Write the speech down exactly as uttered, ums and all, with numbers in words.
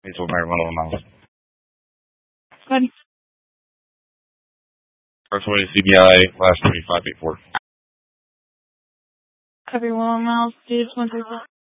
It's over one of miles. Good. First way C B I, last twenty-five eight four. Everyone else, Steve, one three four.